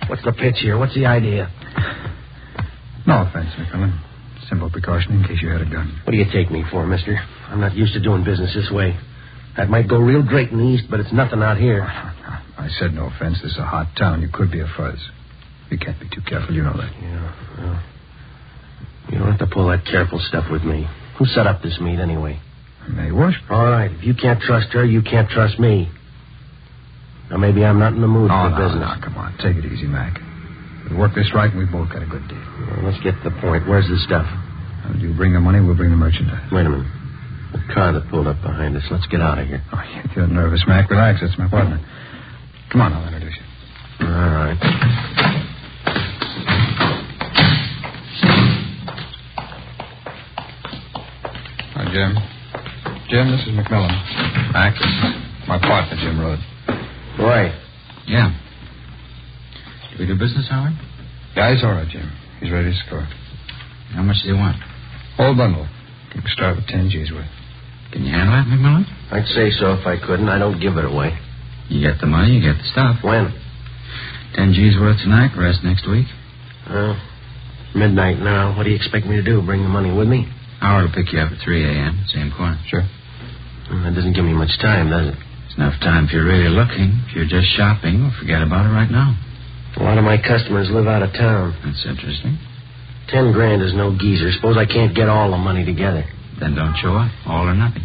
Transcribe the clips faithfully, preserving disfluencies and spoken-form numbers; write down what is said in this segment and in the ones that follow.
What's the pitch here? What's the idea? No offense, McMillan. Simple precaution in case you had a gun. What do you take me for, mister? I'm not used to doing business this way. That might go real great in the East, but it's nothing out here. I said no offense. This is a hot town. You could be a fuzz. You can't be too careful. You know that. Yeah, well, you don't have to pull that careful stuff with me. Who set up this meet, anyway? May Wash. All right. If you can't trust her, you can't trust me. Now, maybe I'm not in the mood oh, for no, business. No, come on. Take it easy, Mac. We work this right, and we both got a good deal. Well, let's get to the point. Where's the stuff? Well, you bring the money, we'll bring the merchandise. Wait a minute. The car that pulled up behind us. Let's get out of here. Oh, you're nervous, Mac. Relax. That's my partner. Come on, I'll introduce you. All right. Hi, Jim. Jim, this is McMillan. Mac, this is my partner, Jim Rhodes. Right. Yeah. Do we do business, Howard? Yeah, he's all right, Jim. He's ready to score. How much do you want? Whole bundle. You can start with ten G's worth. Can you handle that, McMillan? I'd say so if I couldn't. I don't give it away. You get the money, you get the stuff. When? Ten G's worth tonight, rest next week. Well, midnight now. What do you expect me to do? Bring the money with me? Howard will pick you up at three a.m., same corner. Sure. Well, that doesn't give me much time, does it? It's enough time if you're really looking. If you're just shopping, well, forget about it right now. A lot of my customers live out of town. That's interesting. Ten grand is no geezer. Suppose I can't get all the money together. Then don't show up. All or nothing.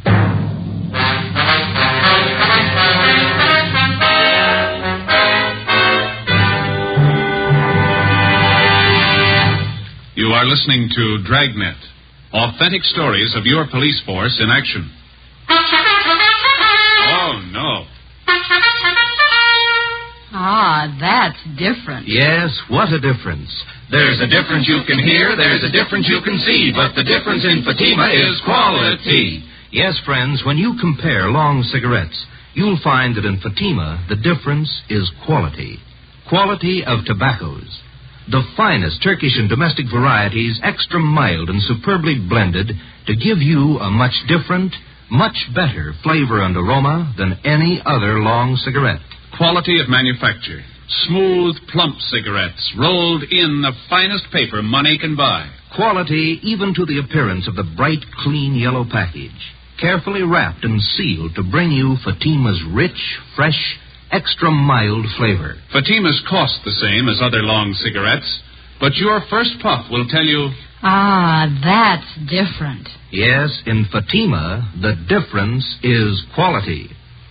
You are listening to Dragnet, authentic stories of your police force in action. Oh, no. Ah, that's different. Yes, what a difference. There's a difference you can hear, there's a difference you can see, but the difference in Fatima is quality. Yes, friends, when you compare long cigarettes, you'll find that in Fatima, the difference is quality. Quality of tobaccos. The finest Turkish and domestic varieties, extra mild and superbly blended, to give you a much different, much better flavor and aroma than any other long cigarette. Quality of manufacture. Smooth, plump cigarettes rolled in the finest paper money can buy. Quality even to the appearance of the bright, clean yellow package. Carefully wrapped and sealed to bring you Fatima's rich, fresh, extra mild flavor. Fatima's cost the same as other long cigarettes, but your first puff will tell you... Ah, that's different. Yes, in Fatima, the difference is quality.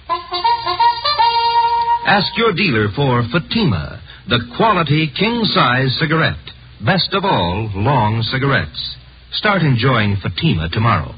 Ask your dealer for Fatima, the quality king-size cigarette. Best of all, long cigarettes. Start enjoying Fatima tomorrow.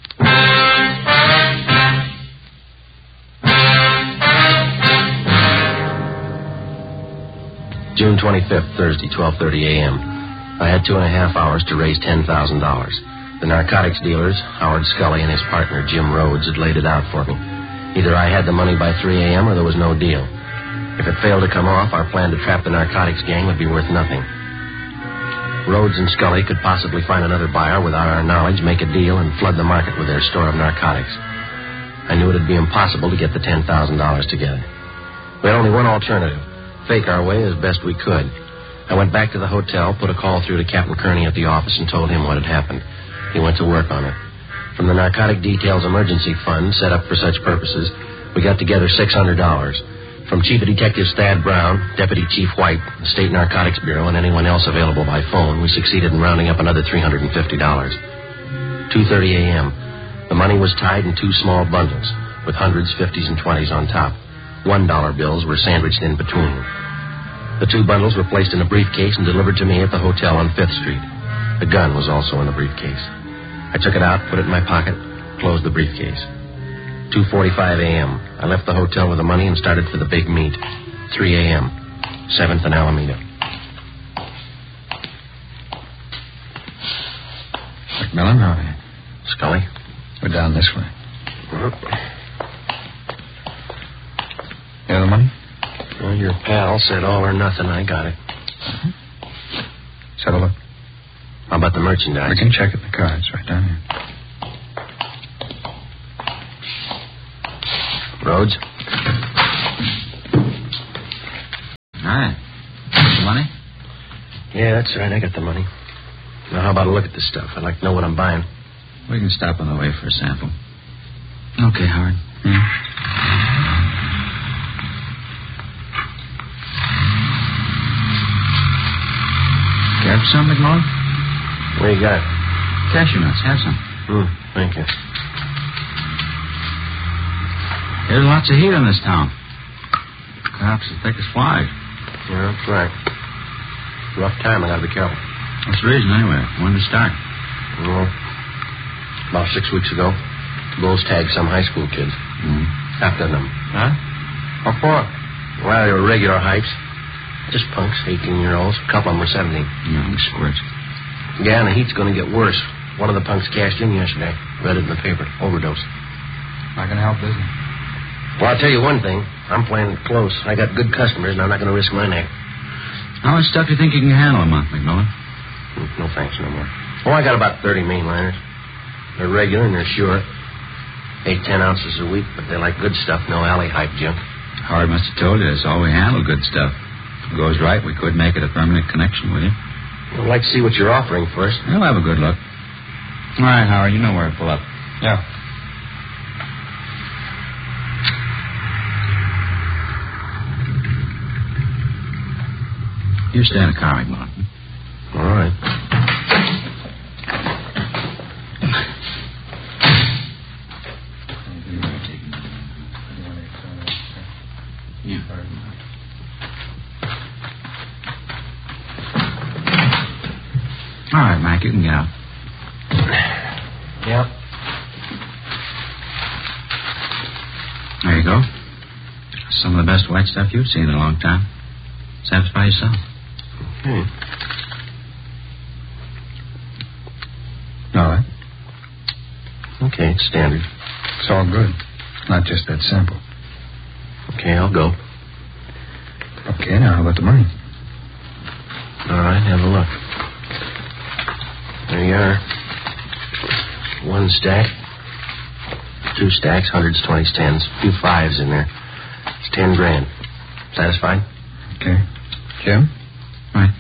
June twenty-fifth, Thursday, twelve thirty a.m. I had two and a half hours to raise ten thousand dollars. The narcotics dealers, Howard Scully and his partner, Jim Rhodes, had laid it out for me. Either I had the money by three a.m. or there was no deal. If it failed to come off, our plan to trap the narcotics gang would be worth nothing. Rhodes and Scully could possibly find another buyer without our knowledge, make a deal, and flood the market with their store of narcotics. I knew it'd be impossible to get the ten thousand dollars together. We had only one alternative. Fake our way as best we could. I went back to the hotel, put a call through to Captain Kearney at the office, and told him what had happened. He went to work on it. From the Narcotic Details Emergency Fund, set up for such purposes, we got together six hundred dollars. From Chief of Detectives Thad Brown, Deputy Chief White, the State Narcotics Bureau, and anyone else available by phone, we succeeded in rounding up another three hundred fifty dollars. two thirty a.m. The money was tied in two small bundles, with hundreds, fifties, and twenties on top. One dollar bills were sandwiched in between. The two bundles were placed in a briefcase and delivered to me at the hotel on Fifth Street. The gun was also in the briefcase. I took it out, put it in my pocket, closed the briefcase. two forty-five a.m. I left the hotel with the money and started for the big meet. three a.m. seventh and Alameda. McMillan, how are you? Scully? We're down this way. You have the money? Well, your pal said all or nothing. I got it. Uh-huh. Let's have a look. How about the merchandise? We can check it in the cards right down here. Rhodes? Hi. the money? Yeah, that's right. I got the money. Now, how about a look at this stuff? I'd like to know what I'm buying. We can stop on the way for a sample. Okay, Howard. Hmm? Care for some, McMullen? What do you got? Cashew nuts. Have some. Hmm, thank you. There's lots of heat in this town. Cops as thick as flies. Yeah, that's right. Rough time. I gotta be careful. What's the reason, anyway? When to start? Well, about six weeks ago, Bulls tagged some high school kids. Mm. Half dozen of them. Huh? What for? Well, they were regular hypes. Just punks, eighteen-year-olds. A couple of them were seventeen. Young squirts. Yeah, and the heat's going to get worse. One of the punks cashed in yesterday. Read it in the paper. Overdose. Not going to help, is it? Well, I'll tell you one thing. I'm playing it close. I got good customers, and I'm not going to risk my neck. How much stuff do you think you can handle a month, McMullen? No thanks, no more. Oh, I got about thirty mainliners. They're regular and they're sure. Eight, ten ounces a week, but they like good stuff, no alley hype junk. Howard must have told you that's all we handle, good stuff. If it goes right, we could make it a permanent connection with you. I'd like to see what you're offering first. We'll have a good look. All right, Howard, you know where to pull up. Yeah. You stay in the car, McMullen. All right. Yeah. All right, Mac, you can get out. Yeah. There you go. Some of the best white stuff you've seen in a long time. Satisfy yourself. Hmm. All right. Okay, it's standard. It's all good. Not just that sample. Okay, I'll go. Okay, now how about the money? All right, have a look. There you are. One stack. Two stacks, hundreds, twenties, tens. A few fives in there. It's ten grand. Satisfied? Okay. Jim? Right.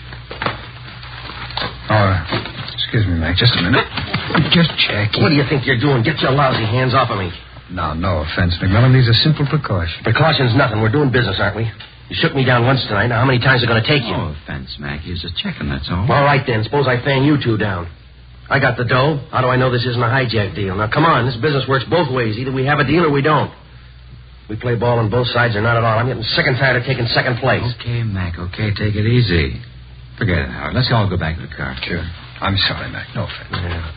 Oh, excuse me, Mac. Just a minute. Just checking. What do you think you're doing? Get your lousy hands off of me. No, no offense, McMillan. These are simple precautions. Precaution's nothing. We're doing business, aren't we? You shook me down once tonight. Now, how many times are going to take you? No offense, Mac. He was just checking, that's all. All right, then. Suppose I fan you two down. I got the dough. How do I know this isn't a hijack deal? Now, come on. This business works both ways. Either we have a deal or we don't. We play ball on both sides or not at all. I'm getting sick and tired of taking second place. Okay, Mac, okay. Take it easy. Forget it, Howard. Let's all go back to the car. Sure. I'm sorry, Mac. No offense. Yeah.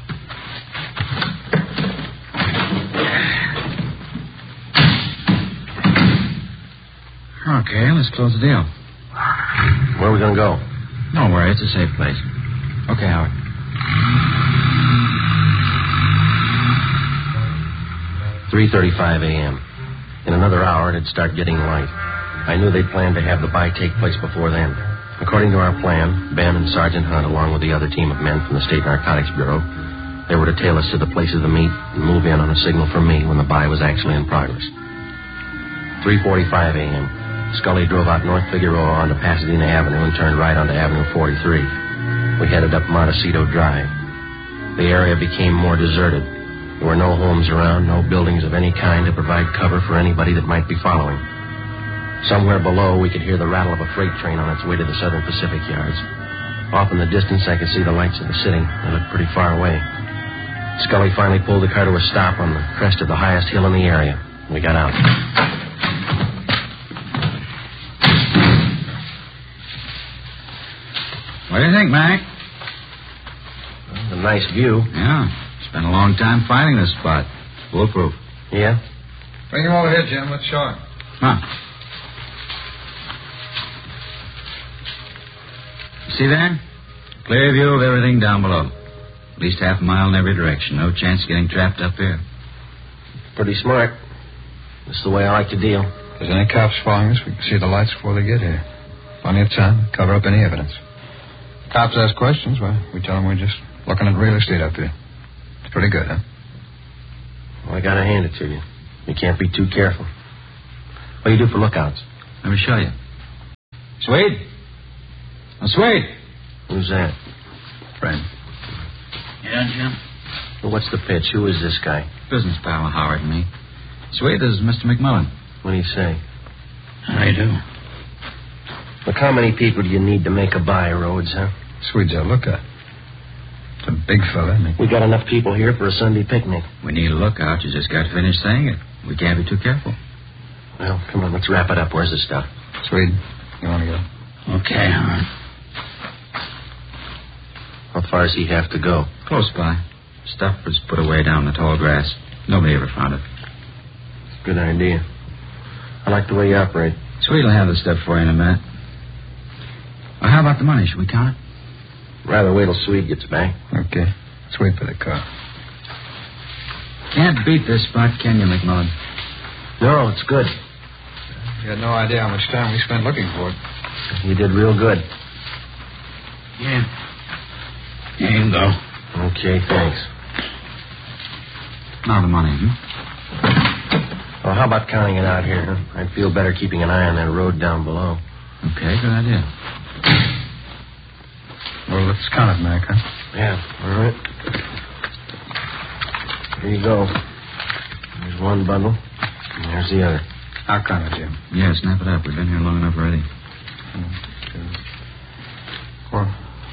Okay, let's close the deal. Where are we going to go? Don't worry, it's a safe place. Okay, Howard. three thirty-five a.m. In another hour, it'd start getting light. I knew they'd planned to have the buy take place before then. According to our plan, Ben and Sergeant Hunt, along with the other team of men from the State Narcotics Bureau, they were to tail us to the place of the meet and move in on a signal from me when the buy was actually in progress. three forty-five a.m. Scully drove out North Figueroa onto Pasadena Avenue and turned right onto Avenue forty-three. We headed up Montecito Drive. The area became more deserted. There were no homes around, no buildings of any kind to provide cover for anybody that might be following. Somewhere below, we could hear the rattle of a freight train on its way to the Southern Pacific yards. Off in the distance, I could see the lights of the city. They looked pretty far away. Scully finally pulled the car to a stop on the crest of the highest hill in the area. We got out. What do you think, Mac? Well, a nice view. Yeah. Spent a long time finding this spot. Foolproof. Yeah? Bring him over here, Jim. Let's show him. Huh. See there? Clear view of everything down below. At least half a mile in every direction. No chance of getting trapped up here. Pretty smart. That's the way I like to deal. If there's any cops following us, we can see the lights before they get here. Plenty of time to cover up any evidence. Cops ask questions, well, we tell them we're just looking at real estate up here. It's pretty good, huh? Well, I gotta hand it to you. You can't be too careful. What do you do for lookouts? Let me show you. Swede? Oh, Swede. Who's that? Friend. Yeah, Jim? Well, what's the pitch? Who is this guy? Business pal of Howard and me. Swede, this is Mister McMillan. What do you say? How do you do? Look, how many people do you need to make a buy, Rhodes, huh? Swede's a lookout. It's a big fella, isn't he? We got enough people here for a Sunday picnic. We need a lookout. You just got to finish saying it. We can't be too careful. Well, come on, let's wrap it up. Where's the stuff? Swede, you want to go? Okay, Howard. How far does he have to go? Close by. Stuff was put away down in the tall grass. Nobody ever found it. Good idea. I like the way you operate. Swede will have the stuff for you in a minute. Well, how about the money? Should we count it? Rather wait till Swede gets back. Okay. Let's wait for the car. Can't beat this spot, can you, McMillan? No, it's good. You had no idea how much time we spent looking for it. You did real good. Yeah. Here you go. Okay, thanks. Now the money, hmm? Well, how about counting it out here? Huh? I'd feel better keeping an eye on that road down below. Okay, good idea. Well, let's count it, Mac, huh? Yeah, all right. Here you go. There's one bundle, and there's the other. I'll count it, Jim. Yeah, snap it up. We've been here long enough already. One, two, four.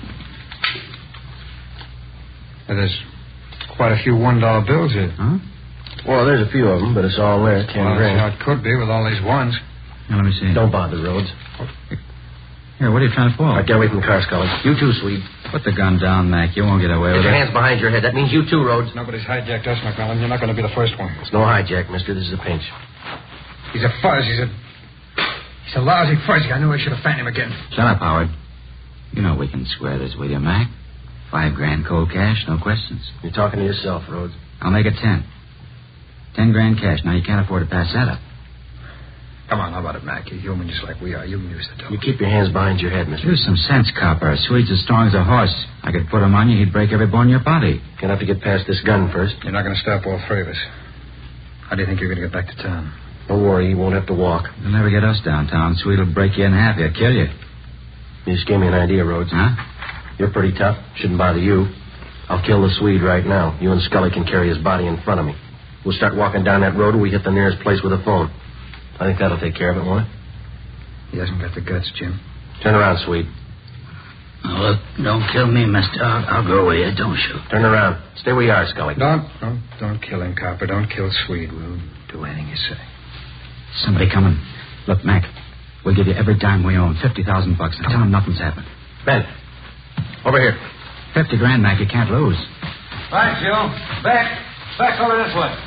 Well, there's quite a few one-dollar bills here. Huh? Well, there's a few of them, but it's all there. Ten Well, that's grand. how it could be with all these ones. Now, let me see. Don't bother, Rhodes. Here, what are you trying to pull? All right, get away from the car, Scully. You too, Swede. Put the gun down, Mac. You won't get away Get with your it. hands behind your head. That means you too, Rhodes. Nobody's hijacked us, McMillan. You're not going to be the first one. It's no hijack, mister. This is a pinch. He's a fuzz. He's a... He's a lousy fuzzy. I knew I should have found him again. Shut up, Howard. You know we can square this with you, Mac. Five grand cold cash, no questions. You're talking to yourself, Rhodes. I'll make it ten. Ten grand cash. Now, you can't afford to pass that up. Come on, how about it, Mac? You're human just like we are. You can use the dough. You keep your hands behind your head, mister. Use some sense, copper. Swede's as strong as a horse. I could put him on you, he'd break every bone in your body. Gonna have to get past this gun first. You're not going to stop all three of us. How do you think you're going to get back to town? Don't worry, you won't have to walk. You'll never get us downtown. Swede'll break you in half. He'll kill you. You just gave me an idea, Rhodes. Huh? You're pretty tough. Shouldn't bother you. I'll kill the Swede right now. You and Scully can carry his body in front of me. We'll start walking down that road and we hit the nearest place with a phone. I think that'll take care of it, won't it? He hasn't got the guts, Jim. Turn around, Swede. Oh, look, don't kill me, mister. I'll, I'll go with you. Don't shoot. Turn around. Stay where you are, Scully. Don't, don't, don't kill him, Copper. Don't kill Swede. We'll do anything you say. Somebody coming. Look, Mac, we'll give you every dime we own. Fifty thousand bucks. Now tell him nothing's happened. Ben, over here. Fifty grand, Mac, you can't lose. Right, Joe. Back. Back over this way.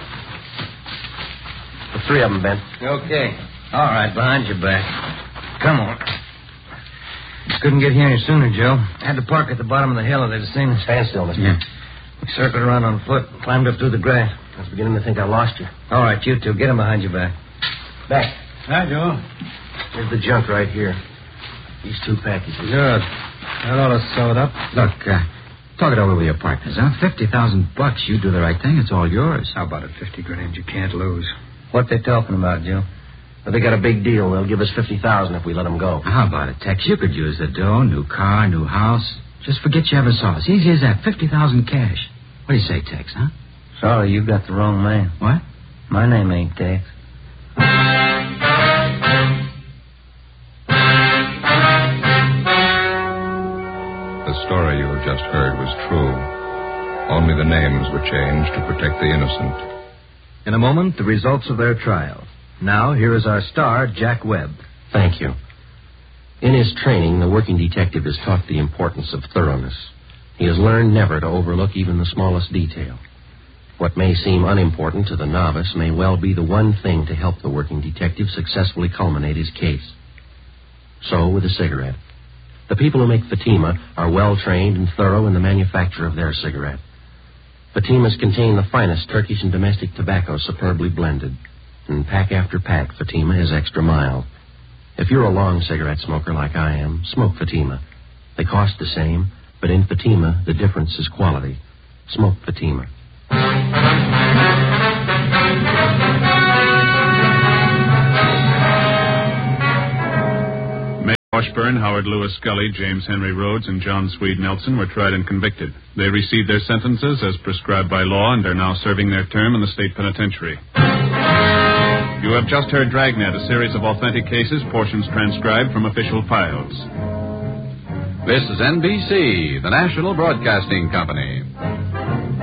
The three of them, Ben. Okay. All right, behind your back. Come on. Couldn't get here any sooner, Joe. Had to park at the bottom of the hill or they'd have seen us. Stand still, mister. Yeah. We circled around on foot, climbed up through the grass. I was beginning to think I lost you. All right, you two, get him behind your back. Back. Hi, Joe. Here's the junk right here. These two packages. Good. That ought to sew it up. Look, uh, talk it over with your partners, huh? Fifty thousand bucks. You do the right thing. It's all yours. How about it? Fifty grand you can't lose. What they talking about, Joe? But they got a big deal. They'll give us fifty thousand if we let them go. How about it, Tex? You could use the dough, new car, new house. Just forget you ever saw us. Easy as that. Fifty thousand cash. What do you say, Tex, huh? Sorry, you got the wrong man. What? My name ain't Tex. The story you have just heard was true. Only the names were changed to protect the innocent. In a moment, the results of their trial. Now, here is our star, Jack Webb. Thank you. In his training, the working detective is taught the importance of thoroughness. He has learned never to overlook even the smallest detail. What may seem unimportant to the novice may well be the one thing to help the working detective successfully culminate his case. So, with a cigarette. The people who make Fatima are well-trained and thorough in the manufacture of their cigarette. Fatimas contain the finest Turkish and domestic tobacco superbly blended. And pack after pack, Fatima is extra mild. If you're a long cigarette smoker like I am, smoke Fatima. They cost the same, but in Fatima, the difference is quality. Smoke Fatima. Washburn, Howard Lewis Scully, James Henry Rhodes, and John Swede Nelson were tried and convicted. They received their sentences as prescribed by law and are now serving their term in the state penitentiary. You have just heard Dragnet, a series of authentic cases, portions transcribed from official files. This is N B C, the national broadcasting company.